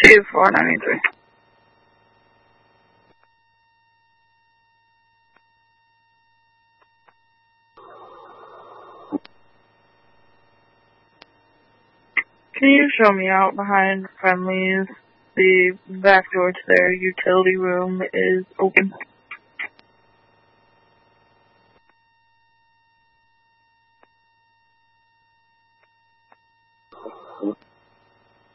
2493. Can you show me out behind Friendly's? The back door to their utility room is open.